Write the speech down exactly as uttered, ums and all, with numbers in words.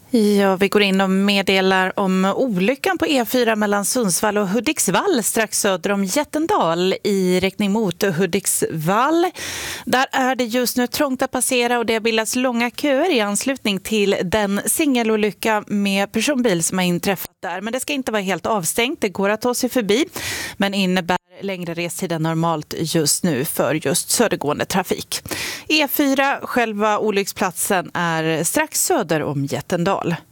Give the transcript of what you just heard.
Ja, vi går in och meddelar om olyckan på E fyra mellan Sundsvall och Hudiksvall strax söder om Jättendal i riktning mot Hudiksvall. Där är det just nu trångt att passera och det har bildats långa köer i anslutning till den singelolycka med personbil som har inträffat där. Men det ska inte vara helt avstängt, det går att ta sig förbi men innebär längre restid än normalt just nu för just södergående trafik. E fyra, själva olycksplatsen, är strax söder om Jättendal.